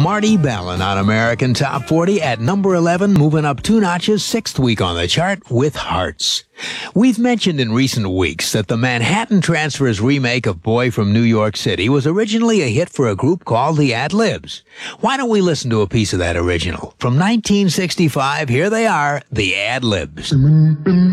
Marty Balin on American Top 40 at number 11, moving up 2 notches, 6th week on the chart with Hearts. We've mentioned in recent weeks that the Manhattan Transfers remake of Boy from New York City was originally a hit for a group called the Ad-Libs. Why don't we listen to a piece of that original? From 1965, here they are, the Ad-Libs.